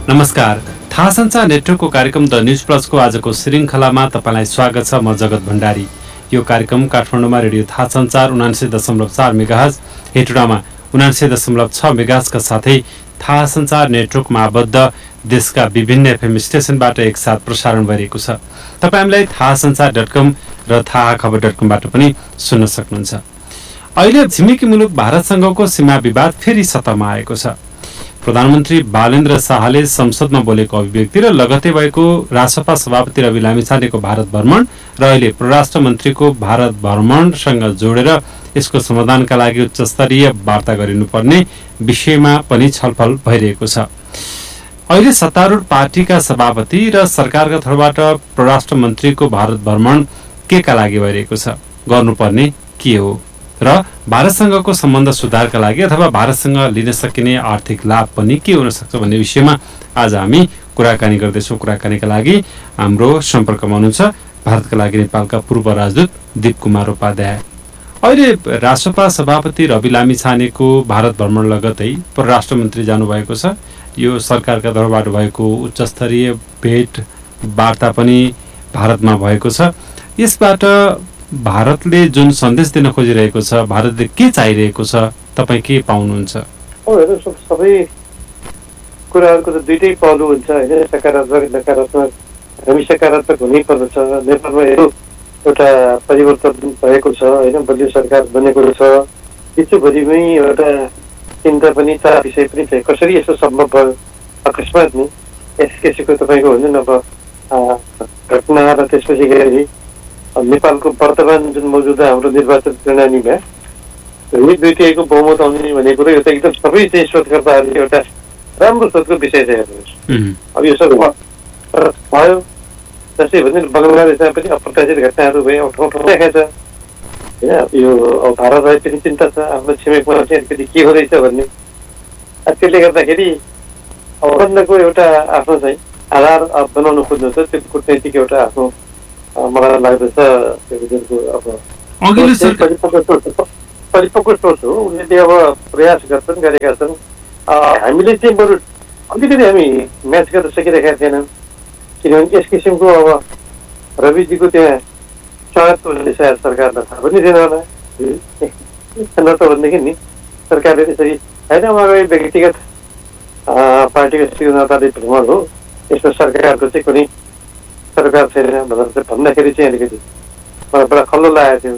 नमस्कार, थाहा सञ्चार नेटवर्कको कार्यक्रम द न्युज प्लसको आजको श्रृङ्खलामा तपाईँलाई स्वागत छ। म जगत भण्डारी। यो कार्यक्रम काठमाडौँमा रेडियो थाहा सञ्चार 79.4 मेगाहर्ज, हेटौडामा 79.6 मेगाहर्जका साथै थाहा सञ्चार नेटवर्कमा आबद्ध देशका विभिन्न एफएम स्टेशनबाट एकसाथ प्रसारण भइरहेको छ। तपाईँ हामीलाई थाहासञ्चार.com र थाहाखबर.com पनि सुन्न सक्नुहुन्छ। अहिले छिमेकी मुलुक भारतसँगको सीमा विवाद फेरि सतहमा आएको छ। प्रधानमन्त्री बालेन्द्र शाहले संसदमा बोलेको अभिव्यक्ति र लगत्तै भएको रासपा सभापति रवि लामिछानेको भारत भ्रमण र अहिले परराष्ट्र मन्त्रीको भारत भ्रमणसँग जोडेर यसको समाधानका लागि उच्चस्तरीय वार्ता गरिनुपर्ने विषयमा पनि छलफल भइरहेको छ। अहिले सत्तारूढ पार्टीका सभापति र सरकारका तर्फबाट परराष्ट्र मन्त्रीको भारत भ्रमण केका लागि भइरहेको छ, गर्नुपर्ने के हो र भारतसँगको सम्बन्ध सुधारका लागि अथवा भारतसँग लिन सकिने आर्थिक लाभ पनि के हुन सक्छ भन्ने विषयमा आज हामी कुराकानी गर्दैछौँ। कुराकानीका लागि हाम्रो सम्पर्कमा हुनुहुन्छ भारतका लागि नेपालका पूर्व राजदूत दीप कुमार उपाध्याय। अहिले रासपा सभापति रवि लामिछानेको भारत भ्रमण लगतै परराष्ट्र मन्त्री जानुभएको छ। यो सरकारका तर्फबाट भएको उच्चस्तरीय भेट वार्ता पनि भारतमा भएको छ। यसबाट भारतले जुन सन्देश दिन खोजिरहेको छ, भारतले के चाहिरहेको छ, तपाईँ के पाउनुहुन्छ? सबै कुराहरूको त दुईटै पहलु हुन्छ होइन, सकारात्मक नकारात्मक। हामी सकारात्मक हुनै पर्दछ। नेपालमा एउटा परिवर्तन भएको छ होइन, बलियो सरकार बनेको छ। विश्वभरिमै एउटा चिन्ता पनि चार विषय पनि छ, कसरी यस्तो सम्भव भयो। अकस्मात नि यस किसिमको तपाईँको हुन्छ नि अब घटना र त्यसपछि गएर नेपालको वर्तमान जुन मौजुदा हाम्रो निर्वाचन प्रणालीमा दुईटैको बहुमत आउने भनेको कुरो यो त एकदम सबै चाहिँ शोधकर्ताहरूले एउटा राम्रो शोधको विषय छ हेर्नुहोस्। अब यो सब भयो जस्तै भने बङ्गलादेशमा पनि अप्रत्याशित घटनाहरू भयो, ठाउँ ठाउँ देखाएको छ होइन। यो भारतलाई पनि चिन्ता छ आफ्नो छिमेकमा चाहिँ अलिकति के हुँदैछ भन्ने। त्यसले गर्दाखेरि बन्दको एउटा आफ्नो चाहिँ आधार बनाउनु खोज्नु छ, त्यो कूटनैतिक एउटा आफ्नो मलाई लाग्दछ परिपक्व सोच हो। उनीहरूले अब प्रयास गर्छन्, गरेका छन्। हामीले चाहिँ बरु अलिकति हामी म्याच गर्न सकिरहेका थिएनौँ, किनभने यस किसिमको अब रविजीको त्यहाँ स्वागत गर्ने सायद सरकारलाई थाहा पनि थिएन होला। न त भनेदेखि नि सरकारले त्यसरी होइन उहाँको व्यक्तिगत पार्टीको शिवनाथाले भ्रमण हो, यसमा सरकारको चाहिँ कुनै सरकार छैन भनेर चाहिँ भन्दाखेरि चाहिँ अलिकति मलाई बडा खल्लो लागेको थियो।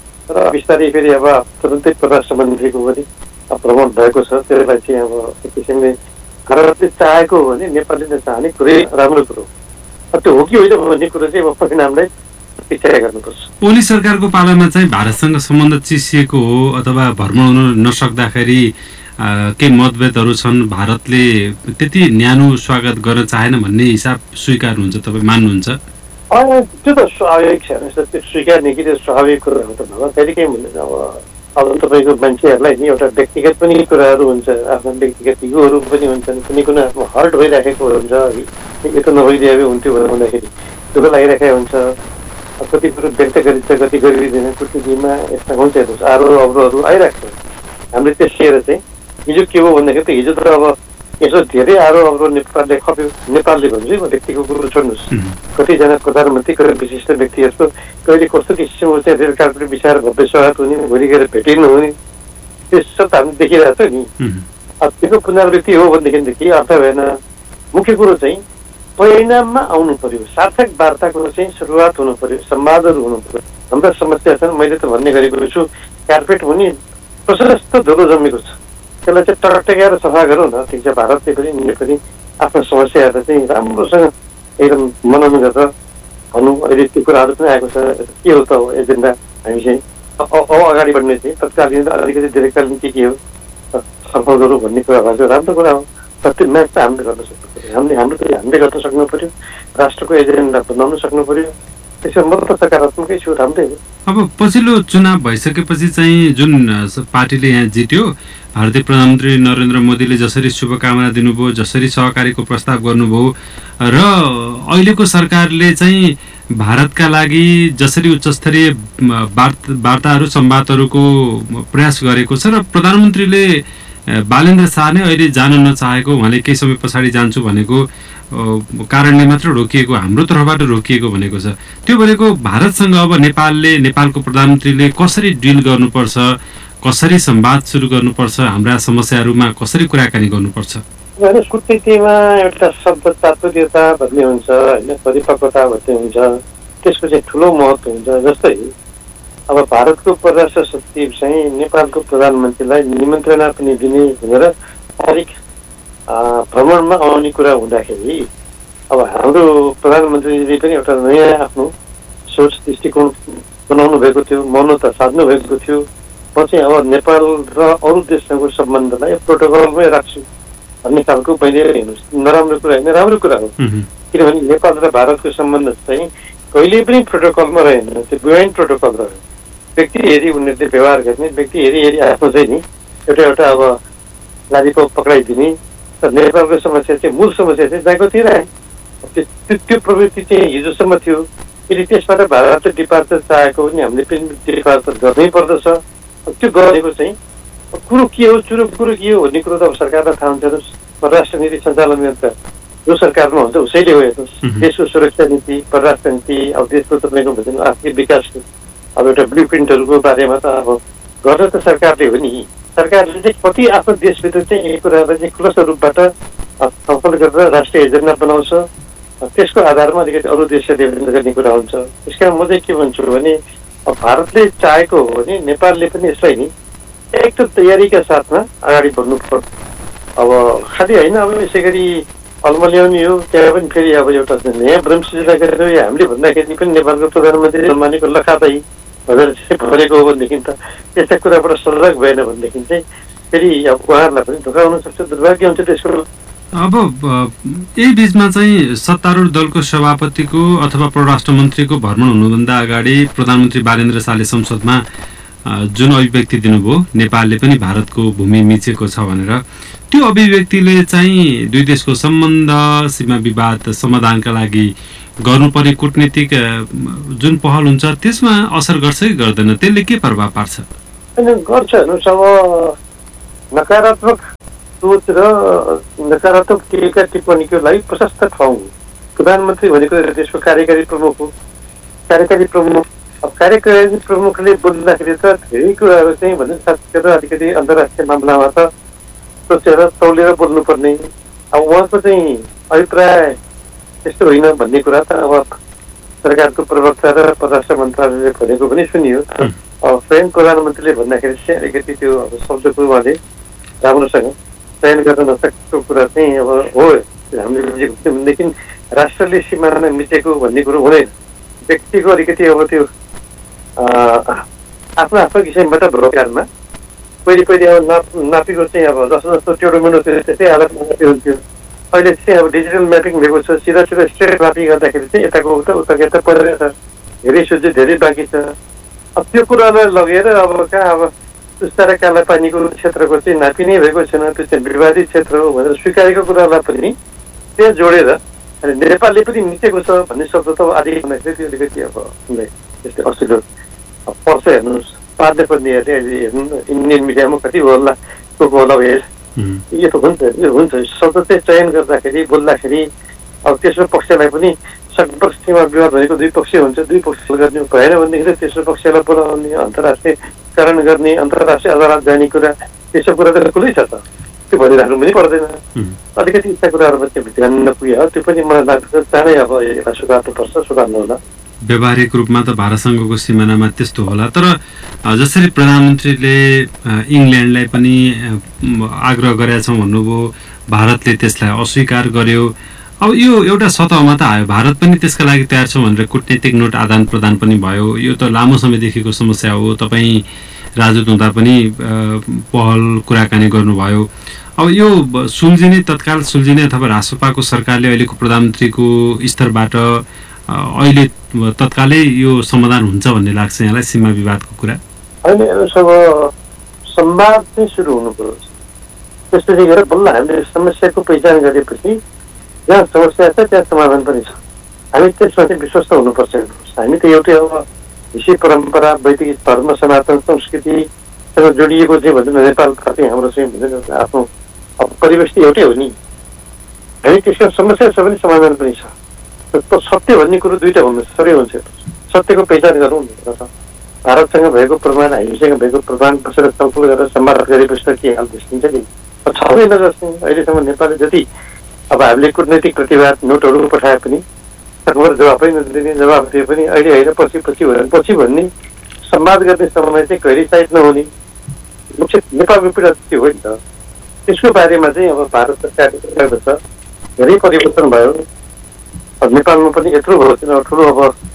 र बिस्तारै फेरि अब तुरन्तै परराष्ट्र मन्त्रीको पनि भ्रमण भएको छ। त्यसलाई चाहिँ अब एक किसिमले भारतले चाहेको हो भने नेपालले चाहने कुरै राम्रो कुरो, त्यो हो कि होइन भन्ने कुरो चाहिँ अब परिणामलाई विचार गर्नुपर्छ। ओली सरकारको पालामा चाहिँ भारतसँग सम्बन्ध चिसिएको हो अथवा भ्रमण हुन नसक्दाखेरि केही मतभेदहरू छन्, भारतले त्यति न्यानो स्वागत गर्न चाहेन भन्ने हिसाब स्वीकार्नुहुन्छ, तपाईँ मान्नुहुन्छ? त्यो त स्वाभाविक छ, त्यो स्वीकार्ने कि त्यो स्वाभाविक कुराहरू त भयो। फेरि केही हुँदैन। अब तपाईँको मान्छेहरूलाई नि एउटा व्यक्तिगत पनि कुराहरू हुन्छ, आफ्नो व्यक्तिगत इगोहरू पनि हुन्छन्, कुनै कुनै आफ्नो हर्ट भइराखेको हुन्छ, यो त नभइदिए हुन्थ्यो भनेर भन्दाखेरि दुःख लागिरहेको हुन्छ। कति कुरो व्यक्त गरिन्छ, कति गरिँदैन। कुटनीतिमा यस्ता हुन्छ, हेर्नुहोस् आरोह अवरोहहरू आइरहेको छ। हामीले त्यसैएर चाहिँ हिजो के हो भन्दाखेरि त हिजो त अब यसो धेरै आरोह अवरोह नेपालले खप्यो। नेपालले भन्छु म व्यक्तिको कुरो छोड्नुहोस्, कतिजना प्रधानमन्त्री कति विशिष्ट व्यक्तिहरूको कहिले कस्तो किसिमको चाहिँ रेल कार्पेट बिसाएर भव्य स्वागत हुने, भोलि गएर भेटिनु हुने, त्यस सब त हामीले देखिरहेको छ नि। अब त्यो पुनरावृत्ति हो भनेदेखि के अर्थ भएन। मुख्य कुरो चाहिँ परिणाममा आउनु पर्यो, सार्थक वार्ताको चाहिँ सुरुवात हुनु पर्यो, संवादहरू हुनु पर्यो। हाम्रा समस्या छन्, मैले त भन्ने गरेको छु, कार्पेट हुने प्रशस्त धुलो जमेको छ, त्यसलाई चाहिँ टकटक्याएर सफा गरौँ न। ठिक छ, भारतले पनि आफ्नो समस्याहरूलाई चाहिँ राम्रोसँग एकदम मनन गरेर भनौँ। अहिले त्यो कुराहरू पनि आएको छ, के हो त हो एजेन्डा, हामी चाहिँ अगाडि बढ्ने चाहिँ तत्कालीन अलिकति दीर्घकालीन के हो छलफल गरौँ भन्ने कुरा भएको राम्रो कुरा हो। तर त्यो म्याच त हामीले गर्न सक्नु पऱ्यो, हामीले गर्न सक्नु पऱ्यो, राष्ट्रको एजेन्डा बनाउन सक्नु पऱ्यो। त्यसो म त सकारात्मकै छु, राम्रै हो। अब पछिल्लो चुनाव भइसकेपछि चाहिँ जुन पार्टीले यहाँ जित्यो, भारतीय प्रधानमन्त्री नरेन्द्र मोदीले जसरी शुभकामना दिनुभयो, जसरी सहकारीको प्रस्ताव गर्नुभयो र अहिलेको सरकारले चाहिँ भारतका लागि जसरी उच्चस्तरीय वार्ताहरू संवादहरूको प्रयास गरेको छ र प्रधानमन्त्रीले बालेन्द्र शाह नै अहिले जान नचाहेको, उहाँले केही समय पछाडि जान्छु भनेको कारणले मात्र रोकिएको, हाम्रो तर्फबाट रोकिएको भनेको छ। त्यो भनेको भारतसँग अब नेपालको प्रधानमन्त्रीले कसरी डिल गर्नुपर्छ, कसरी संवाद सुरु गर्नुपर्छ, हाम्रा समस्याहरूमा कसरी कुराकानी गर्नुपर्छ? कूटनीतिमा एउटा शब्द चातुर्यता भन्ने हुन्छ होइन, परिपक्वता भन्ने हुन्छ, त्यसको चाहिँ ठुलो महत्त्व हुन्छ। जस्तै अब भारतको परराष्ट्र सचिव चाहिँ नेपालको प्रधानमन्त्रीलाई निमन्त्रणा पनि दिने भनेर तारिक भ्रमणमा आउने कुरा हुँदाखेरि अब हाम्रो प्रधानमन्त्रीले पनि एउटा नयाँ आफ्नो सोच दृष्टिकोण बनाउनु भएको थियो, मौनता साध्नु भएको थियो। म चाहिँ अब नेपाल र अरू देशसँगको सम्बन्धलाई प्रोटोकलमै राख्छु भन्ने खालको मैले हेर्नुहोस्, नराम्रो कुरा होइन, राम्रो कुरा हो। किनभने नेपाल र भारतको सम्बन्ध चाहिँ कहिले पनि प्रोटोकलमा रहेन, त्यो बिहाइन्ड प्रोटोकल रह्यो। व्यक्ति हेरी उनीहरूले व्यवहार गर्ने, व्यक्ति हेरी आफ्नो चाहिँ नि एउटा अब लालीको पक्राइदिने। तर नेपालको समस्या चाहिँ मूल समस्या चाहिँ जहाँको थियो त्यो प्रवृत्ति चाहिँ हिजोसम्म थियो। यदि त्यसबाट भारतले डिपार्चर चाहेको भने हामीले पनि डिपार्चर गर्नै पर्दछ। त्यो गरेको चाहिँ कुरो के हो, कुरो के हो भन्ने कुरो त अब सरकारलाई थाहा हुन्छ। परराष्ट्र नीति सञ्चालन त जो सरकारमा हुन्छ उसैले हो। हेर्नुहोस्, देशको सुरक्षा नीति, परराष्ट्र नीति, अब देशको तपाईँको भन्छ आर्थिक विकासको अब एउटा ब्लु प्रिन्टहरूको बारेमा त अब गर्न त सरकारले हो नि। सरकारले चाहिँ कति आफ्नो देशभित्र चाहिँ यी कुरालाई चाहिँ खुलस्त रूपबाट छलफल गरेर राष्ट्रिय एजेन्डा बनाउँछ, त्यसको आधारमा अलिकति अरू देशले डेभलप गर्ने कुरा हुन्छ। त्यस कारण म चाहिँ के भन्छु भने अब भारतले चाहेको हो भने नेपालले पनि यसलाई नि एकदम तयारीका साथमा अगाडि बढ्नु पर्छ। अब खालि होइन अब यसै गरी अल्मल्याउने हो, त्यहाँ पनि फेरि अब एउटा नयाँ भ्रम सृजना गरेर हामीले भन्दाखेरि पनि नेपालको प्रधानमन्त्री मानेको लखाताई भनेर चाहिँ भनेको हो भनेदेखि त त्यस्ता कुराबाट सजग भएन भनेदेखि चाहिँ फेरि अब उहाँहरूलाई पनि धोका हुन सक्छ, दुर्भाग्य हुन्छ त्यसको। अब यही बिचमा चाहिँ सत्तारूढ दलको सभापतिको अथवा परराष्ट्र मन्त्रीको भ्रमण हुनुभन्दा अगाडि प्रधानमन्त्री बालेन्द्र शाहले संसदमा जुन अभिव्यक्ति दिनुभयो, नेपालले पनि भारतको भूमि मिचेको छ भनेर, त्यो अभिव्यक्तिले चाहिँ दुई देशको सम्बन्ध, सीमा विवाद समाधानका लागि गर्नुपर्ने कूटनीतिक जुन पहल हुन्छ त्यसमा असर गर्छ कि गर्दैन? त्यसले के प्रभाव पार्छ? गर्छ। हेर्नुहोस्, अब नकारात्मक सोच र नकारात्मक टिका टिप्पणीको लागि प्रशस्त ठाउँ प्रधानमन्त्री भनेको देशको कार्यकारी प्रमुख हो। कार्यकारी प्रमुखले बोल्दाखेरि त धेरै कुराहरू चाहिँ भन्ने साथीहरू अलिकति अन्तर्राष्ट्रिय मामलामा त सोचेर तौलेर बोल्नुपर्ने। अब उहाँको चाहिँ अभिप्राय त्यस्तो होइन भन्ने कुरा त अब सरकारको प्रवक्ता र परराष्ट्र मन्त्रालयले भनेको पनि सुनियो। अब स्वयं प्रधानमन्त्रीले भन्दाखेरि चाहिँ अलिकति त्यो अब शब्दको उहाँले राम्रोसँग चयन गर्न नसकेको कुरा चाहिँ अब हो हामीले बुझेको थियौँ। भनेदेखि राष्ट्रले सिमाना मिचेको भन्ने कुरो हुँदैन। व्यक्तिको अलिकति अब त्यो आफ्नो किसिमबाट भ्रमकारमा पहिले अब नापेको चाहिँ अब जस्तो टेढो मेढो थियो त्यस्तै हालतमा हुन्थ्यो। अहिले चाहिँ अब डिजिटल म्यापिङ भएको छ, सिधा स्ट्रेट म्यापिङ गर्दाखेरि चाहिँ यताको उता परिरहेछ, धेरै सोझो धेरै बाँकी छ। अब त्यो कुरालाई लगेर अब कहाँ अब सुस्ता र काला पानीको क्षेत्रको चाहिँ नापिनै भएको छैन, त्यो चाहिँ विवादित क्षेत्र हो भनेर स्वीकारेको कुरालाई पनि त्यहाँ जोडेर अनि नेपालले पनि मिचेको छ भन्ने शब्द त आदि भन्दाखेरि त्यो अलिकति अब त्यस्तै असिलो पर्छ। हेर्नुहोस्, पार्दै पर्ने हेर्नु इन्डियन मिडियामा कति होला को होला यो त हुन्छ शब्द चाहिँ चयन गर्दाखेरि बोल्दाखेरि अब तेस्रो पक्षलाई पनि सकभर सीमा विवाद भनेको दुई पक्ष हुन्छ, दुई पक्षले गर्ने भएन भनेदेखि तेस्रो पक्षलाई बोलाउने, अन्तर्राष्ट्रियकरण गर्ने, अन्तर्राष्ट्रिय अदालत जाने कुरा त्यसो कुरा त ठुलै छ त, त्यो भनिराख्नु पनि पर्दैन। अलिकति यस्ता कुराहरूमा चाहिँ ध्यान नपुग्यो, त्यो पनि मलाई लाग्छ चाँडै अब यसलाई सुधार्नुपर्छ, सुधार्नु होला। व्यावहारिक रूपमा त भारतसँगको सिमानामा त्यस्तो होला, तर जसरी प्रधानमन्त्रीले इङ्ल्यान्डलाई पनि आग्रह गरेका छौँ भन्नुभयो, भारतले त्यसलाई अस्वीकार गर्यो। अब यो एउटा सतहमा त आयो, भारत पनि त्यसका लागि तयार छ भनेर कूटनीतिक नोट आदान प्रदान पनि भयो। यो त लामो समयदेखिको समस्या हो, तपाईँ राजदूत हुँदा पनि पहल कुराकानी गर्नुभयो। अब यो तत्काल सुल्झिने अथवा रासपाको सरकारले अहिलेको प्रधानमन्त्रीको स्तरबाट अहिले तत्कालै यो समाधान हुन्छ भन्ने लाग्छ यहाँलाई सीमा विवादको कुरा? होइन, अब संवाद चाहिँ सुरु हुनु पर्यो। त्यसपछि गएर बल्ल हामीले समस्याको पहिचान गरेपछि जहाँ समस्या छ त्यहाँ समाधान पनि छ। हामी त्यसमा चाहिँ विश्वस्त हुनुपर्छ। हामी त एउटै अब विषय परम्परा, वैदिक धर्म, सनातन संस्कृति जोडिएको चाहिँ भन्छ नेपालप्रति हाम्रो चाहिँ भन्छ आफ्नो परिवेश त एउटै हो नि है। त्यसको समस्या छ भने समाधान पनि छ। सत्य भन्ने कुरो दुईटा हुनु सबै हुन्छ। सत्यको पहिचान गरौँ भनेर भारतसँग भएको प्रमाण हामीसँग भएको प्रमाण बसेर छलफल गरेर सम्वाद गरेपछि त के हाल देखिन्छ नि छैन जस्तो। अहिलेसम्म नेपालले जति अब हामीले कूटनैतिक प्रतिवाद नोटहरू पठाए पनि सकभर जवाफै नदिने, जवाफ दिए पनि अहिले होइन पछि भन्ने सम्वाद गर्ने समय चाहिँ कहिले साइड नहुने मुख्य नेपालको पीडा त्यो हो नि त। त्यसको बारेमा चाहिँ अब भारत सरकारले छ धेरै परिवर्तन भयो। नेपालमा पनि यत्रो भयो ठुलो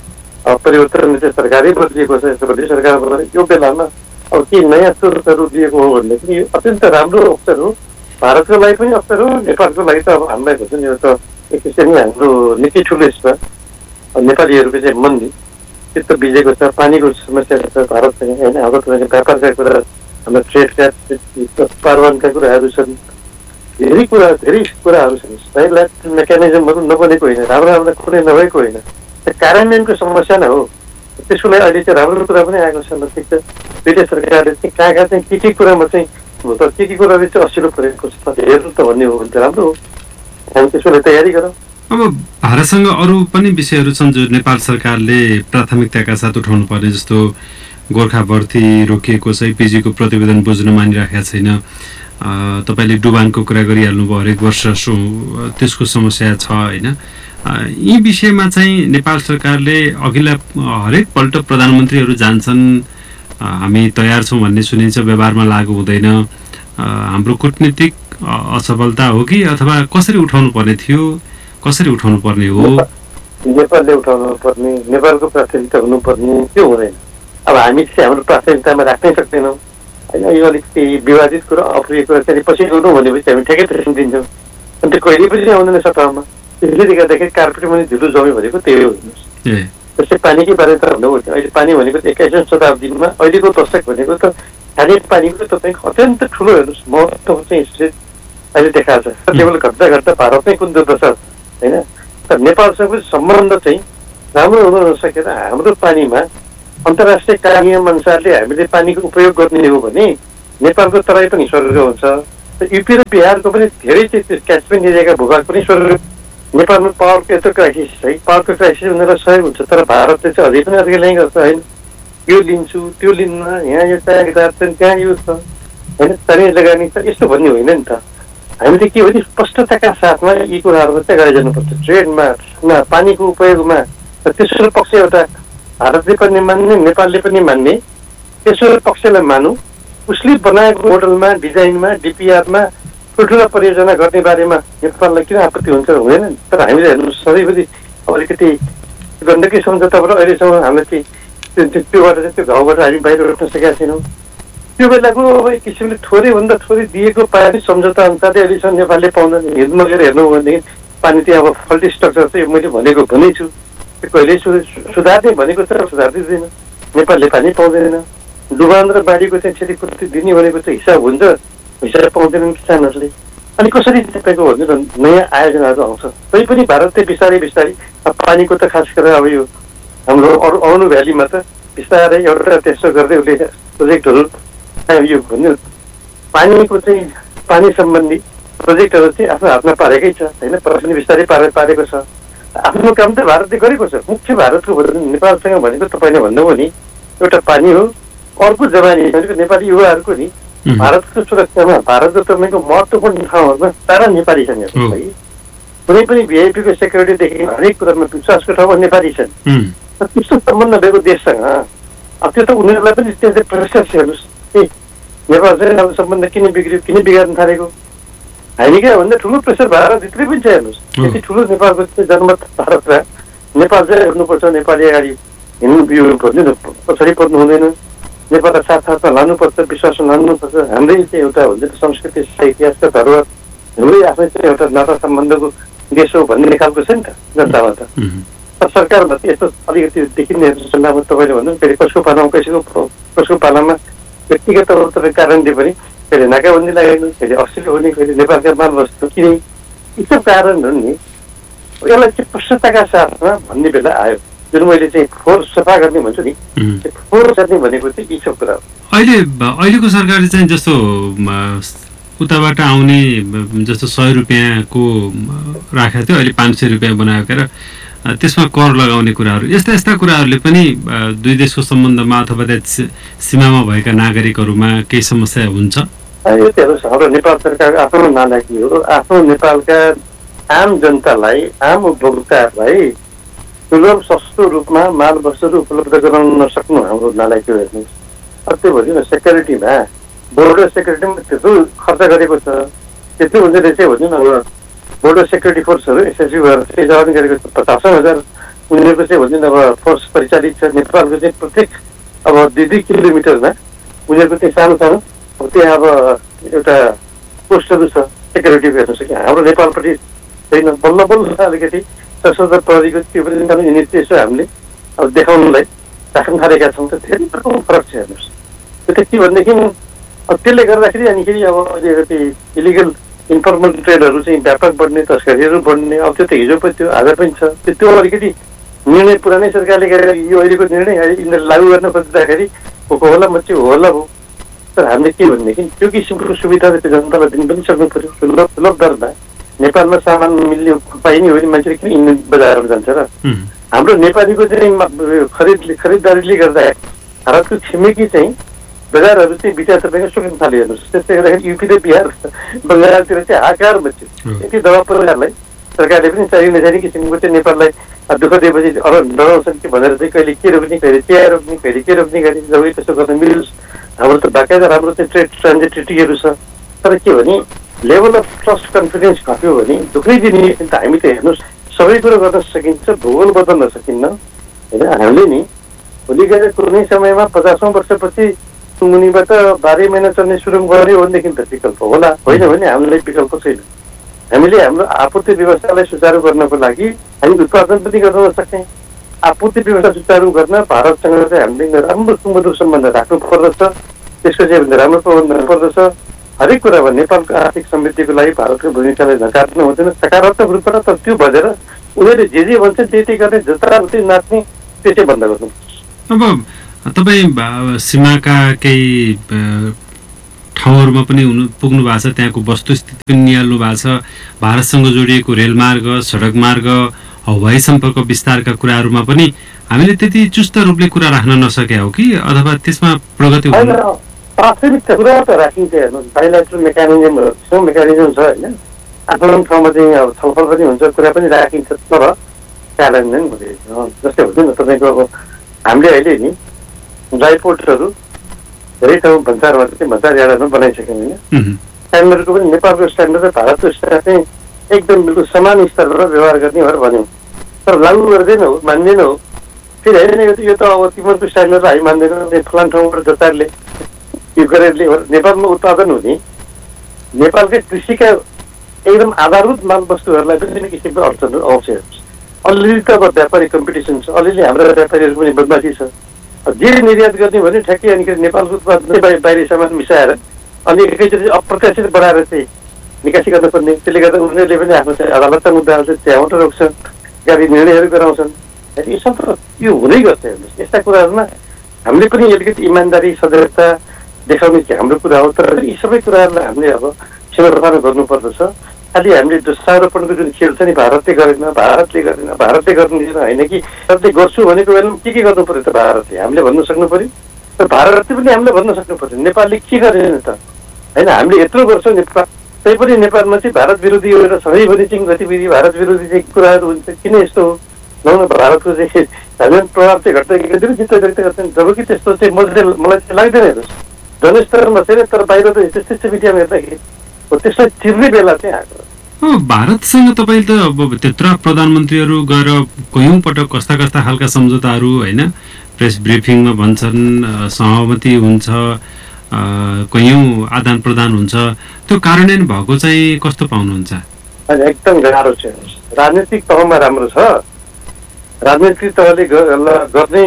अब परिवर्तन चाहिँ सरकारै बदलिएको छ। प्रदेश सरकार यो बेलामा अब के नयाँ स्रोतहरू दिएको हो भने पनि यो अत्यन्त राम्रो अवसर हो। भारतको लागि पनि अवसर हो, नेपालको लागि त अब हामीलाई भन्छ नि यो त एक किसिमले हाम्रो निकै ठुलो यसमा नेपालीहरूको चाहिँ मन चित्त बिजेको छ। पानीको समस्या छ भारतसँग होइन। अब तपाईँको व्यापारका कुरा, हाम्रो ट्रेडका पारवानका कुराहरू छन्, धेरै कुराहरू छन्। साइड मेकानिजमहरू नबनेको होइन, राम्रो कुनै नभएको होइन, कार्यान्वयनको समस्या नै हो। त्यसको लागि अहिले चाहिँ राम्रो कुरा पनि आएको छ। ठिक छ, दुईटै सरकारले चाहिँ कहाँ चाहिँ के कुरामा चाहिँ के कुराले चाहिँ असिलो परेको छ हेर्नु त भन्ने हो भने चाहिँ राम्रो हो। हामी त्यसको लागि तयारी गरौँ। अब भारतसँग अरू पनि विषयहरू छन् जो नेपाल सरकारले प्राथमिकताका साथ उठाउनु पर्ने, जस्तो गोर्खा भर्ती रोकिएको छ, पिजीको प्रतिवेदन बुझ्न मानिराखेका छैन, तपाईँले डुबानको कुरा गरिहाल्नुभयो, हरेक वर्ष त्यसको समस्या छ होइन। यी विषयमा चाहिँ नेपाल सरकारले अघिल्ला हरेक पल्ट प्रधानमन्त्रीहरू जान्छन्, हामी तयार छौँ भन्ने सुनिन्छ, व्यवहारमा लागू हुँदैन। हाम्रो कूटनीतिक असफलता हो कि अथवा कसरी उठाउनु पर्ने थियो, कसरी उठाउनु पर्ने हो? नेपालले उठाउनु पर्ने, नेपालको प्राथमिकता हुनुपर्ने त्यो हुँदैन। अब हामी चाहिँ हाम्रो प्राथमिकतामा राख्नै सक्दैनौँ होइन। यो अलिकति विवादित कुरा, अप्रिय कुरा चाहिँ पछि गर्नु भनेपछि हामी ठ्याक्कै प्रेसन दिन्छौँ अनि त्यो कहिले पनि आउँदैन सत्तामा। त्यसले गर्दाखेरि कार्पेटमा धुलो जम्यो भनेको त्यही हो। जस्तै पानीकै बारेमा त भन्नु पर्छ। अहिले पानी भनेको 21औं शताब्दीमा अहिलेको दशक भनेको त खाने पानीको तपाईँको अत्यन्त ठुलो हेर्नुहोस् महत्त्व चाहिँ अहिले देखाएको छ। केवल घट्दा भारतमै कुन दशा होइन। तर नेपालसँग सम्बन्ध चाहिँ राम्रो हुन नसकेर हाम्रो पानीमा अन्तर्राष्ट्रिय कानुन अनुसारले हामीले पानीको उपयोग गर्ने हो भने नेपालको तराई पनि स्वर्ग हुन्छ। युपी र बिहारको पनि धेरै चाहिँ क्याचमेन्ट एरियाका भूभाग पनि स्वर्ग। नेपालमा पावरको यत्रो क्राइसिस है, पावरको क्राइसिस उनीहरूलाई सहयोग हुन्छ। तर भारतले चाहिँ अझै पनि अर्कै लाइन गर्छ होइन। यो लिन्छु त्यो लिन्न, यहाँ यो चाहिएको छ त्यहाँ यो छ होइन, स्थानीय लगानी छ यस्तो भन्ने होइन नि त। हामीले के भने स्पष्टताका साथमा यी कुराहरू चाहिँ अगाडि जानुपर्छ। ट्रेडमा, पानीको उपयोगमा तेस्रो पक्ष एउटा भारतले पनि मान्ने, नेपालले पनि मान्ने, तेस्रो पक्षलाई मानौँ। उसले बनाएको मोडलमा, डिजाइनमा, डिपिआरमा ठुल्ठुला परियोजना गर्ने बारेमा नेपाललाई किन आपत्ति हुन्छ हुँदैन। तर हामीले हेर्नु सधैँभरि अलिकति गण्डकी सम्झौताबाट अहिलेसम्म हामीले चाहिँ त्योबाट चाहिँ त्यो घाउबाट हामी बाहिर उठ्न सकेका छैनौँ। त्यो बेलाको अब एक किसिमले थोरैभन्दा थोरै दिएको पानी सम्झौता अनुसारले अहिलेसम्म नेपालले पाउँदैन। हिउँदमा गएर हेर्नु भनेदेखि पानी चाहिँ अब फल्टी स्ट्रक्चर चाहिँ मैले भनेको भनेछु त्यो कहिल्यै सुधार्ने भनेको तर सुधार्दै दिँदैन। नेपालले पानी पाउँदैन। डुबान र बाढीको चाहिँ क्षतिपूर्ति दिने भनेको चाहिँ हिसाब हुन्छ, हिसाब पाउँदैनन् किसानहरूले। अनि कसरी तपाईँको भन्नु न नयाँ आयोजनाहरू आउँछ। तै पनि भारतले बिस्तारै पानीको त खास गरेर अब यो हाम्रो अनु भ्यालीमा त बिस्तारै एउटा त्यस्तो गर्दै उसले प्रोजेक्टहरू यो भन्नु पानीको चाहिँ पानी सम्बन्धी प्रोजेक्टहरू चाहिँ आफ्नो हातमा पारेकै छ होइन। पनि बिस्तारै पारेको छ। आफ्नो काम त भारतले गरेको छ। मुख्य भारतको नेपालसँग भनेको तपाईँले भन्नुभयो नि एउटा पानी हो, अर्को जवानी भनेको नेपाली युवाहरूको नि भारतको सुरक्षामा भारतको तपाईँको महत्त्वपूर्ण ठाउँहरूमा सारा नेपाली छन् है। कुनै पनि भिआइपीको सेक्युरिटीदेखि हरेक कुरामा विश्वासको ठाउँमा नेपाली छन्। त्यस्तो सम्बन्ध भएको देशसँग अब त्यो त उनीहरूलाई पनि त्यहाँ प्रेसर हेर्नुहोस् ए नेपालसँग अब सम्बन्ध किन बिग्रियो, किन बिगार्न थालेको। हामी क्या भन्दा ठुलो प्रेसर भारतभित्रै पनि छ हेर्नुहोस्। त्यति ठुलो नेपालको जनमत भारतमा नेपाल चाहिँ हेर्नुपर्छ। नेपाली अगाडि हिँड्नु भन्नु न पछाडि पर्नु हुँदैन। नेपाललाई साथमा लानुपर्छ, विश्वासमा लानुपर्छ। हाम्रै चाहिँ एउटा हुन्छ संस्कृति इतिहासका धरोहर हाम्रै आफ्नै चाहिँ एउटा नाता सम्बन्धको देश हो भन्ने खालको छ नि त जनतामा त। सरकारमा यस्तो अलिकति देखिने सल्लाहमा तपाईँले भन्नु फेरि कसको पालामा कसको पालामा व्यक्तिगत तपाईँ कारणले पनि फेरि नाकाबन्दी लागेन, फेरि अस्ट्रेलिया हुने, फेरि नेपालका मालवस्तु किने यी सब कारणहरू नि यसलाई चाहिँ प्रष्टताका साथमा भन्ने बेला आयो। जुन मैले चाहिँ फोहोर सफा गर्ने भन्छु नि, फोहोर गर्ने भनेको चाहिँ यी सब कुरा हो। अहिलेको सरकारले चाहिँ जस्तो उताबाट आउने जस्तो 100 रुपियाँको राखेको थियो, अहिले 500 रुपियाँ बनाएको र त्यसमा कर लगाउने कुराहरू, यस्ता यस्ता कुराहरूले पनि दुई देशको सम्बन्धमा अथवा सीमामा भएका नागरिकहरूमा केही समस्या हुन्छ? यो त हेर्नुहोस्, हाम्रो नेपाल सरकार आफ्नो नालायकी हो। आफ्नो नेपालका आम जनतालाई, आम उपभोक्ताहरूलाई सुलभ सस्तो रूपमा माल वस्तुहरू उपलब्ध गराउन नसक्नु हाम्रो नालायकी हो। हेर्नुहोस्, त्यो भन्छ न, सेक्युरिटीमा, बोर्डर सेक्युरिटीमा त्यत्रो खर्च गरेको छ, त्यति हुन्छ त्यसै भन्छ न। अब बोर्डर सेक्युरिटी फोर्सहरू एसएसबी भएर चाहिँ जवान गरेको छ, 50,000 उनीहरूको चाहिँ भन्छ नि अब फोर्स परिचालित छ। नेपालको चाहिँ प्रत्येक अब 2-2 किलोमिटरमा उनीहरूको चाहिँ सानो सानो अब त्यहाँ अब एउटा पोस्टहरू छ सेक्युरिटीको। हेर्नु सक्यो हाम्रो नेपालपट्टि छैन, बल्ल बल्ल अलिकति सशस्त्र प्रहरीको त्यो पनि सानो युनिट चाहिँ यसो हामीले अब देखाउनुलाई राख्न थालेका छौँ। त धेरै प्रकारको फरक छ। हेर्नुहोस्, त्यो त के भनेदेखि अब त्यसले गर्दाखेरि अनिखेरि अब अलिकति इलिगल इन्फर्मल ट्रेडहरू चाहिँ व्यापक बढ्ने, तस्करीहरू बढ्ने, अब त्यो त हिजो पनि थियो, आज पनि छ। त्यो अलिकति निर्णय पुरानै सरकारले गरेर यो अहिलेको निर्णय यिनीहरू लागू गर्न खोज्दाखेरि को होला म चाहिँ होला हो। तर हामीले के भनेदेखि त्यो किसिमको सुविधा त्यो जनतालाई दिन पनि सक्नु पऱ्यो। सुलभ दरमा नेपालमा सामान मिल्ने पाइने हो भने मान्छेले किन इन्डियन बजारहरू जान्छ र? हाम्रो नेपालीको चाहिँ खरिददारीले गर्दा भारतको छिमेकी चाहिँ बजारहरू चाहिँ बिटा तपाईँको सुक्न थाल्यो। हेर्नुहोस्, त्यसले गर्दाखेरि युपी र बिहार बङ्गालतिर चाहिँ हाकार मच्यो। यति दबाब परिवारलाई सरकारले पनि चाहिने नचाहिने किसिमको चाहिँ नेपाललाई दुःख दिएपछि डराउँछन् कि भनेर चाहिँ कहिले के रोक्ने, कहिले चिया रोक्ने, कहिले के रोक्ने गरी जब त्यसो गर्न मिलोस्। हाम्रो त बाकायदा राम्रो चाहिँ ट्रेड ट्रान्जिट ट्रिटीहरू छ। तर के भने लेभल अफ ट्रस्ट कन्फिडेन्स घट्यो भने दुःखै दिने। त हामी त हेर्नुहोस्, सबै कुरो गर्न सकिन्छ, भूगोल बदल्न सकिन्न होइन। हामीले नि भोलि गएर कुनै समयमा 50औं वर्षपछि मुनिबाट 12 महिना चल्ने सुरु गऱ्यो भनेदेखि त विकल्प होला, होइन भने हामीलाई विकल्प छैन। हामीले हाम्रो आपूर्ति व्यवस्थालाई सुचारू गर्नको लागि हामी उत्पादन पनि गर्न नसक्ने, आपूर्ति व्यवस्था सुचारू गर्न भारतसँग चाहिँ हामीले राम्रो सुमधुर सम्बन्ध राख्नु पर्दछ। त्यसको चाहिँ राम्रो प्रबन्ध गर्नुपर्दछ। हरेक कुरामा नेपालको आर्थिक समृद्धिको लागि भारतको भूमिकालाई नकार्नु हुँदैन सकारात्मक रूपबाट। तर त्यो बजेर उनीहरूले जे भन्छन् त्यही गर्ने, जताउति नाच्ने त्यो चाहिँ बन्द गर्नु। अब तपाईँ सीमाका केही ठाउँहरूमा पनि पुग्नु भएको छ, त्यहाँको वस्तुस्थिति पनि निहाल्नु भएको छ। भारतसँग जोडिएको रेलमार्ग, सडक मार्ग, हवाई सम्पर्क विस्तारका कुराहरूमा पनि हामीले त्यति चुस्त रूपले कुरा राख्न नसके हो कि अथवा त्यसमा प्रगति हुँदैन? प्राथमिक कुरा त राखिन्छ। हेर्नुहोस्, बाइलेटरल मेकानिजम छ होइन। आफ्नो ठाउँमा चाहिँ अब छलफल पनि हुन्छ, कुरा पनि राखिन्छ, तर कार्यान्वयन हुँदैन। जस्तै हुन्छ नि तपाईँको अब हामीले अहिले नि ड्राई पोर्ट्सहरू धेरै ठाउँ भन्सारमा चाहिँ भन्सार यार्डमा बनाइसक्यौँ होइन। स्ट्यान्डर्डको पनि नेपालको स्ट्यान्डर्ड र भारतको स्ट्यान्डर्ड चाहिँ एकदम बिल्कुल समान स्तरबाट व्यवहार गर्ने भनेर भन्यौँ। तर लागू गर्दैनौ, मान्दैनौ। फेरि होइन, यो त अब तिमीहरूको स्ट्यान्डर्ड हामी मान्दैनौँ, फलान ठाउँबाट जतारले यो गरेरले नेपालमा उत्पादन हुने नेपालकै कृषिका एकदम आधारभूत माल वस्तुहरूलाई विभिन्न किसिमको अडचनहरू आउँछ। अलिअलि त अब व्यापारी कम्पिटिसन छ, अलिअलि हाम्रा व्यापारीहरूको पनि बदमासी छ। जे निर्यात गर्ने भने ठ्याक्कै अनि नेपालको उत्पादन बाहिरी सामान मिसाएर अनि एकैचोटि अप्रत्याशित बढाएर चाहिँ निकासी गर्नुपर्ने। त्यसले गर्दा उनीहरूले पनि आफ्नो चाहिँ अदालतका मुद्दा हाल्छ, त्यहाँबाट रोक्छन्, गाडी निर्णयहरू गराउँछन्। यो सब यो हुँदै गर्छ। हेर्नुहोस्, यस्ता कुराहरूमा हामीले पनि अलिकति इमान्दारी सजगता देखाउने चाहिँ हाम्रो कुरा हो। तर यी सबै कुराहरूलाई हामीले अब सीमापार गर्नुपर्दछ। खालि हामीले दोषारोपणको जुन खेल छ नि, भारतले गरेन, भारतले गरेन, भारतले गर्नु होइन कि भारतले गर्छु भनेको बेलामा के गर्नु पर्यो त भारतले हामीले भन्न सक्नु पर्यो। तर भारतले पनि हामीले भन्न सक्नु पर्यो नेपालले के गरेन त होइन। हामीले यत्रो गर्छौँ नेपाल, तै पनि नेपालमा चाहिँ भारत विरोधी एउटा सधैँभरि चाहिँ गतिविधि, भारत विरोधी चाहिँ कुराहरू हुन्छ। किन यस्तो हो? न भारतको चाहिँ धार्मिक प्रभाव चाहिँ घट्दै चित्त व्यक्त गर्छन्, जबकि त्यस्तो चाहिँ मलाई चाहिँ लाग्दैन। हेर्नुहोस्, जनस्तरमा छैन, तर बाहिर त त्यस्तै मिडियामा हेर्दाखेरि त्यसलाई चिर्ने बेला चाहिँ आएको। भारतसँग तपाईँ त अब त्यत्रो प्रधानमन्त्रीहरू गएर कयौँ पटक कस्ता कस्ता खालका सम्झौताहरू होइन प्रेस ब्रिफिङमा भन्छन्, सहमति हुन्छ, कयौँ आदान प्रदान हुन्छ, त्यो कार्यान्वयन भएको चाहिँ कस्तो पाउनुहुन्छ? एकदम गाह्रो छ। राजनीतिक तहमा राम्रो छ, राजनीतिक तहले गर्ने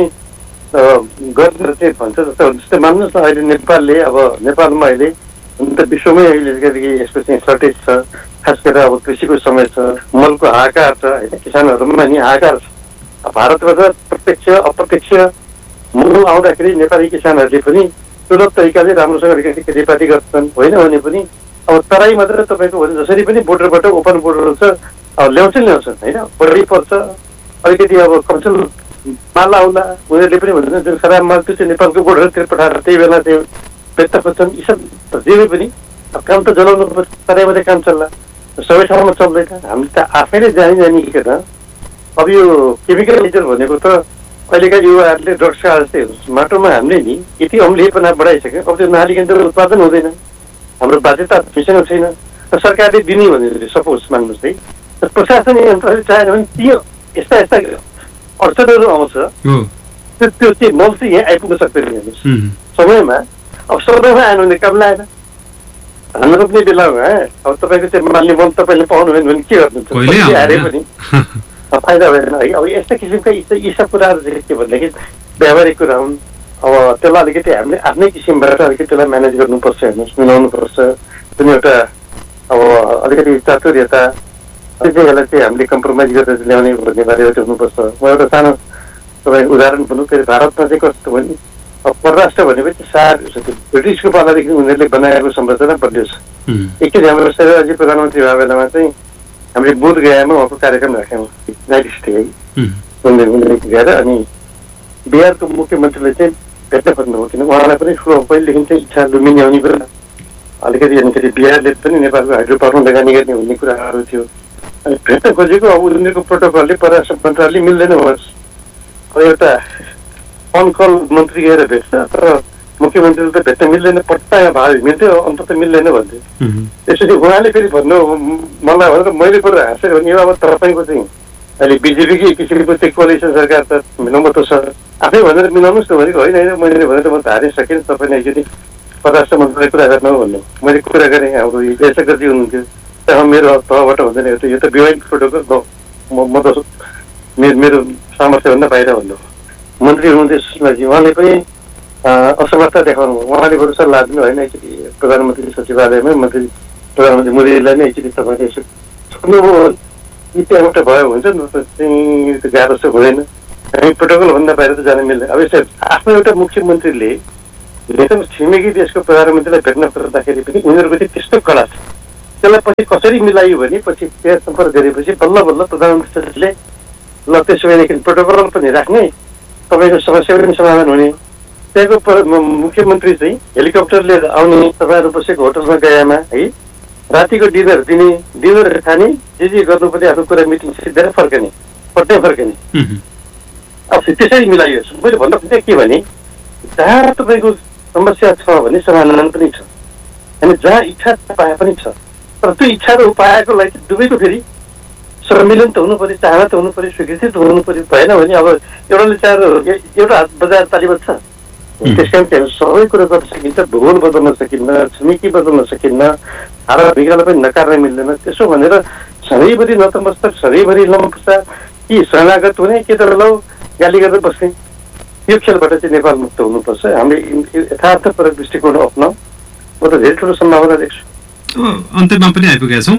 चाहिँ भन्छ जस्तै मान्नुहोस् न, अहिले नेपालले अब नेपालमा अहिले हुन त विश्वमै अहिले यसको चाहिँ सर्टेज छ। खास गरेर अब कृषिको समय छ, मलको हाहाकार छ होइन, किसानहरूमा नि हाहाकार छ। भारतबाट प्रत्यक्ष अप्रत्यक्ष मल आउँदाखेरि नेपाली किसानहरूले पनि सुलभ तरिकाले राम्रोसँग अलिकति खेतीपाती गर्छन्, होइन भने पनि अब तराई मात्र तपाईँको भने जसरी पनि बोर्डरबाट ओपन बोर्डर छ, ल्याउँछन् होइन, बढी पर्छ अलिकति अब कमसल माल आउला, उनीहरूले पनि भन्छन् जुन खराब माल त्यो चाहिँ नेपालको बोर्डरतिर पठाएर त्यही बेला त्यो बेच्न खोज्छन्। यी सब जे पनि अब काम त जलाउनु पर्छ, तराई मात्रै काम चल्ला, सबै ठाउँमा चल्दैन। हामी त आफैले जानिकन अब यो केमिकल नेचर भनेको त अहिलेका युवाहरूले ड्रग्सका जस्तै माटोमा हामीले नि यति अम्लीपना बढाइसक्यो, अब त्यो नहालिकन त उत्पादन हुँदैन। हाम्रो बाध्यता हामीसँग छैन, सरकारले दिने भने सपोज मान्नुहोस् है, प्रशासन यन्त्रले चाहेन भने त्यो यस्ता यस्ता अडचनहरू आउँछ, त्यो चाहिँ मल चाहिँ यहाँ आइपुग्न सक्दैन हेर्नुहोस् समयमा। अब समयमा आएन भने काम लागेन, धान रोप्ने बेलामा अब तपाईँको चाहिँ मान्ने मल तपाईँले पाउनुभयो भने के गर्नुहुन्छ, आएर पनि फाइदा भएन है। अब यस्ता किसिमका यी सब कुराहरू चाहिँ के भनेदेखि व्यावहारिक कुरा हुन्। अब त्यसलाई अलिकति हामीले आफ्नै किसिमबाट अलिकति त्यसलाई म्यानेज गर्नुपर्छ हेर्नुहोस्, मिलाउनुपर्छ। कुनै एउटा अब अलिकति चातुर्यता त्यसलाई चाहिँ हामीले कम्प्रोमाइज गरेर ल्याउने भन्ने बारे एउटा हुनुपर्छ। म एउटा सानो तपाईँ उदाहरण भनौँ, फेरि भारतमा चाहिँ कस्तो भने अब परराष्ट्र भनेपछि सार ब्रिटिसको पालादेखि उनीहरूले बनाएको संरचना बलियो छ। एकचोटि हाम्रो राज्य प्रधानमन्त्री भएको बेलामा चाहिँ हामीले बोध गयामा उहाँको कार्यक्रम राख्यौँ, नाइट स्टे है, गएर अनि बिहारको मुख्यमन्त्रीले चाहिँ भेट्न खोज्नुभयो, किन उहाँलाई पनि ठुलो पहिलेदेखि चाहिँ इच्छा लुम्बिनी आउने कुरा अलिकति अनि फेरि बिहारले पनि नेपालको हाइड्रो पावरमा लगानी गर्ने भन्ने कुराहरू थियो। अनि भेट्न खोजेको अब उनीहरूको प्रोटोकलले परराष्ट्र मन्त्रालयले मिल्दैन होस्, अब एउटा अन कल मन्त्री गएर भेट्छ तर मुख्यमन्त्रीले त भेट्न मिल्दैन, पट्टा भाव मिल्थ्यो अन्त त मिल्दैन भन्थ्यो। त्यसपछि उहाँले फेरि भन्नु मलाई भनेर मैले कुरो हाँसेर भने अब तपाईँको चाहिँ अहिले बिजेपीकै किसिमको चाहिँ कोलिसन सरकार त मिलाउनु त छ, आफै भनेर मिलाउनुहोस् न भनेको होइन होइन मैले भनेर म धारे सकेँ, तपाईँले एकचोटि परराष्ट्र मन्त्रीले कुरा गर्नु भन्नु, मैले कुरा गरेँ। हाम्रो जयशङ्करजी हुनुहुन्थ्यो, त्यहाँ मेरो तहबाट हुँदैन, यो त विवाहित प्रोटोकल म त मेरो सामर्थ्यभन्दा बाहिर भन्नु। मन्त्री हुनुहुन्थ्यो सुषमाजी, उहाँले पनि असमर्थ देखाउनु, उहाँले बरु सल्लाह दिनु होइन, एकचोटि प्रधानमन्त्री सचिवालयमै मन्त्री प्रधानमन्त्री मोदीलाई नै एकचोटि तपाईँले यसो छोड्नुभयो यी त्यहाँबाट भयो हुन्छ नि त, चाहिँ गाह्रो चाहिँ हुँदैन, हामी प्रोटोकलभन्दा बाहिर त जान मिल्दैन। अब यसो आफ्नो एउटा मुख्यमन्त्रीले छिमेकी देशको प्रधानमन्त्रीलाई भेट्न खोज्दाखेरि पनि उनीहरूको चाहिँ त्यस्तो कला छ, त्यसलाई पछि कसरी मिलायो भने पछि त्यहाँ सम्पर्क गरेपछि बल्ल बल्ल प्रधानमन्त्रीले ल त्यसो भएदेखि प्रोटोकल पनि राख्ने, तपाईँको समस्या पनि समाधान हुने। त्यहाँको मुख्यमन्त्री चाहिँ हेलिकप्टर लिएर आउने, तपाईँहरू बसेको होटलमा गएमा है रातिको डिनर दिने, डिनर खाने, जे गर्नुपर्ने आफ्नो कुरा मिटिङ सिद्धेर फर्कने, पट्टै फर्कने। अब त्यसरी मिलाइयो। मैले भन्दा खोजेँ के भने जहाँ तपाईँको समस्या छ भने समाधान पनि छ, अनि जहाँ इच्छा पाए पनि छ, तर त्यो इच्छा र उपायको लागि दुवैको फेरि सम्मिलन त हुनु पऱ्यो, चाहना त हुनु पऱ्यो, स्वीकृति त हुनु पऱ्यो। भएन भने अब एउटाले चाहेर एउटा हात बजाएर ताली बज्छ, त्यस कारण सबै कुरो गर्न सकिन्छ, भूगोल बदल्न सकिन्न, छिमेकी बदल्न सकिन्न, हारा भिगालाई पनि नकार्न मिल्दैन। त्यसो भनेर सधैँभरि नतमस्तक सधैँभरि लम्पसा कि शरणागत हुने कि त लौ गाली गर्दै बस्ने, यो खेलबाट चाहिँ नेपाल मुक्त हुनुपर्छ। हामीले यथार्थपरक दृष्टिकोण अप्नाउँ, म त धेरै ठुलो सम्भावना देख्छु। अन्त्यमा पनि आइपुगेका छौँ।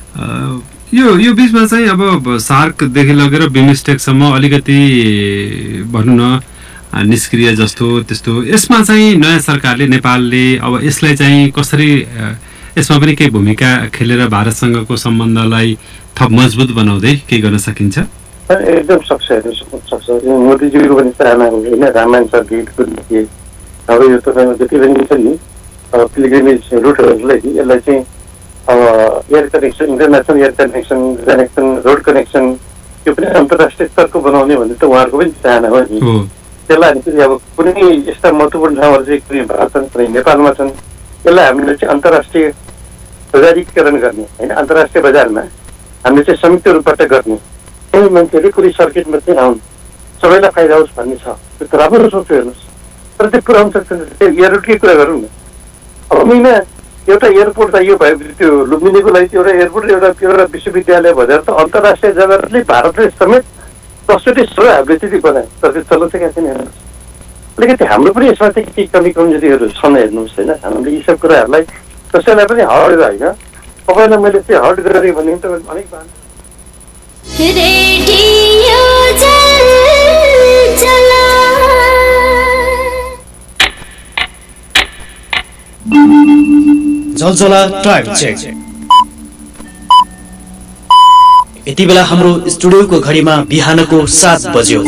यो बिचमा चाहिँ अब सार्कदेखि लगेर बिमस्टेकसम्म अलिकति भनौँ न निष्क्रिय जस्तो त्यस्तो, यसमा चाहिँ नयाँ सरकारले नेपालले अब यसलाई चाहिँ कसरी यसमा पनि केही भूमिका खेलेर भारतसँगको सम्बन्धलाई थप मजबुत बनाउँदै केही गर्न सकिन्छ? एकदम सक्छ मोदीजीको पनि चाहना हो होइन, रामायण सर्किटको निम्ति अब यो तपाईँको जति पनि छ नि पिलग्रिमेज रुटहरूलाई यसलाई चाहिँ अब air connection, international air connection, road connection त्यो पनि अन्तर्राष्ट्रिय स्तरको बनाउने भन्ने त उहाँहरूको पनि चाहना हो नि। त्यसलाई हामी चाहिँ अब कुनै यस्ता महत्त्वपूर्ण ठाउँहरू चाहिँ कुनै भारत छन्, कुनै नेपालमा छन्, त्यसलाई हामीले चाहिँ अन्तर्राष्ट्रिय बजारीकरण गर्ने होइन, अन्तर्राष्ट्रिय बजारमा हामीले चाहिँ संयुक्त रूपबाट गर्ने, कुनै मान्छेले कुनै सर्किटमा चाहिँ आउनु सबैलाई फाइदा होस् भन्ने छ। त्यो त राम्रो सोच्यो हेर्नुहोस्, तर त्यो पुऱ्याउनु सक्छ त्यो एयरपोर्टकै कुरा गरौँ न। अब महिना एउटा एयरपोर्ट चाहियो भयो त्यो लुम्बिनीको लागि एउटा एयरपोर्ट एउटा विश्वविद्यालय भनेर त अन्तर्राष्ट्रिय जगतले भारतले समेत 10चोटि सबै हामीले चाहिँ बनायो, तर त्यो चल्न सकेको छैन हेर्नुहोस्। अलिकति हाम्रो पनि यसमा चाहिँ केही कमी कमजोरीहरू छन् हेर्नुहोस् होइन। हामीले यी सब कुराहरूलाई कसैलाई पनि हर्ट होइन, तपाईँलाई मैले चाहिँ हर्ट गरेँ भने त अनेक जलजला टाइम चेक। यति बेला हाम्रो स्टुडियोको घडीमा बिहानको 7 बज्यो।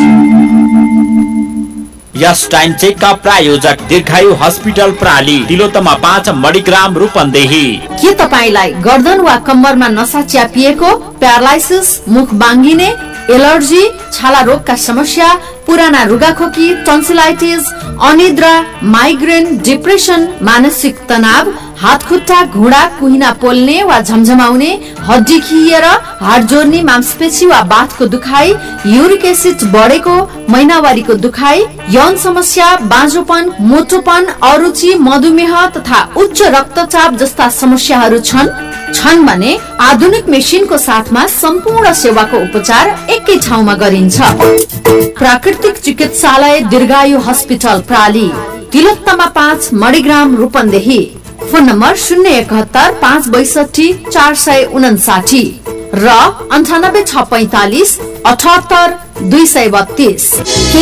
यस टाइम चेकका प्रायोजक दीर्घायु हस्पिटल प्राली, तिलोत्तमा 5 मणिग्राम रूपन्देही। के तपाईलाई गर्दन वा कम्मरमा नसा च्यापिएको, प्यारालाइसिस, मुख बाङ्गिने, एलर्जी, छाला रोगका समस्या, पुराना रुगाखोकी, टन्सिलाइटिस, अनिद्रा, माइग्रेन, डिप्रेसन, मानसिक तनाव, हात खुट्टा घुँडा कुहिना पोल्ने वा झमझमाउने, हड्डी खिएर हाड जोड्ने, मांसपेशी वा बाथको दुखाइ, युरिक एसिड बढेको, महिनावारीको दुखाइ, यौन समस्या, बाँझोपन, मोटोपन, अरुचि, मधुमेह तथा उच्च रक्तचाप जस्ता समस्याहरू छन् भने आधुनिक मेसिनको साथमा सम्पूर्ण सेवाको उपचार एकै ठाउँमा गरिन्छ। प्राकृतिक चिकित्सालय दीर्घायु hospital प्राली, Tilottama 5 Manigram Rupandehi. Phone number 071 562 459 र 98 645 78 232।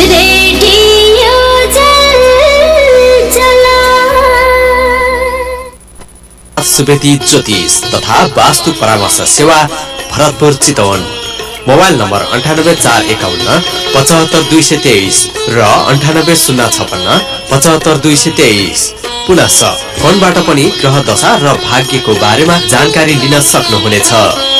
सुवेदी ज्योतिष तथा वास्तु परामर्श सेवा भरतपुर चितवन। मोबाइल नम्बर 98 451 75 223 र 98 056 75 223। पुनः फोनबाट पनि ग्रह दशा र भाग्यको बारेमा जानकारी लिन सक्नुहुनेछ।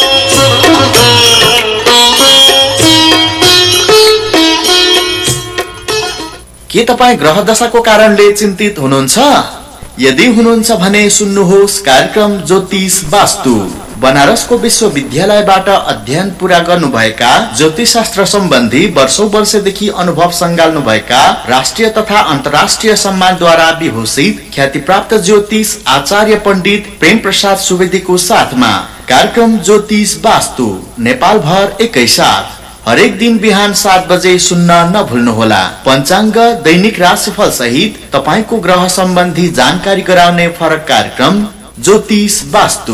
के तपाईँ ग्रह दशाको कारणले चिन्तित हुनुहुन्छ? यदि हुनुहुन्छ भने सुन्नुहोस् कार्यक्रम ज्योतिष वास्तु। बनारसको विश्वविद्यालयबाट अध्ययन पूरा गर्नुभएका, ज्योतिष शास्त्र सम्बन्धी वर्षौं वर्षदेखि अनुभव संगाल्नुभएका, राष्ट्रिय तथा अन्तर्राष्ट्रिय सम्मानद्वारा विभूषित ख्याति प्राप्त ज्योतिष आचार्य पण्डित प्रेम प्रसाद सुवेदीको साथमा कार्यक्रम ज्योतिष वास्तु नेपाल भर एकैसाथ हरेक दिन बिहान 7 बजे सुन्न नभुल्नुहोला। पञ्चाङ्ग, दैनिक राशिफल सहित तपाईको ग्रह सम्बन्धी जानकारी गराउने फरक कार्यक्रम ज्योतिष वास्तु।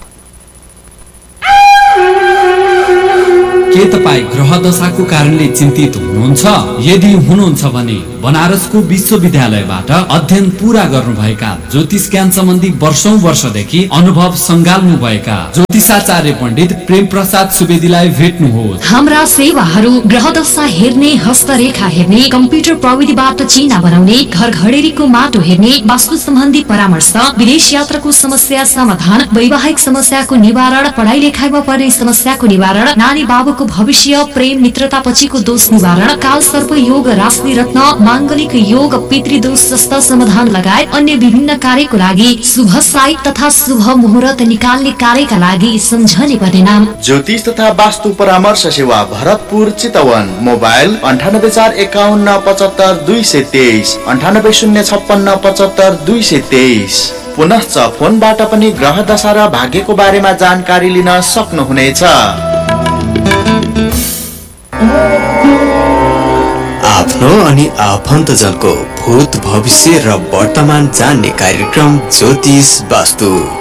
के तपाईँ ग्रह दशाको कारणले चिन्तित हुनुहुन्छ? यदि हुनुहुन्छ भने बनारसको विश्वविद्यालयबाट अध्ययन पूरा गर्नुभएका, ज्योतिष ज्ञान सम्बन्धी वर्षौं वर्षदेखि अनुभव संगाल्नु भएका ज्योतिषाचार्य पण्डित प्रेम प्रसाद सुवेदीलाई भेट्नुहोस्। हाम्रा सेवाहरू ग्रह दशा हेर्ने, हस्तरेखा हेर्ने, कम्प्युटर प्रविधिबाट चिन्ह बनाउने, घर घडेरीको माटो हेर्ने, वास्तु सम्बन्धी परामर्श, विदेश यात्राको समस्या समाधान, वैवाहिक समस्याको निवारण, पढाइ लेखाइमा पर्ने समस्याको निवारण, नानी बाबुको भविष्य, प्रेम मित्रता पछिको दोष निवारण, काल सर्प योग, राशि रत्न, मांगलिक योग, पितृदोष जस्ता समाधान लगायत अन्य विभिन्न कार्यको लागि शुभ साई तथा शुभ मुहुर्त निकाल्ने कार्यका लागि सम्झने पर्ने नाम ज्योतिष तथा वास्तु परामर्श सेवा भरतपुर चितवन। मोबाइल 98 451 75 223 98 056 75 223। पुनश्च फोनबाट पनि ग्रह दशा र भाग्यको बारेमा जानकारी लिन सक्नुहुनेछ। आफ्नो अनि आफन्तजनको भूत भविष्य र वर्तमान जान्ने कार्यक्रम ज्योतिष वास्तु।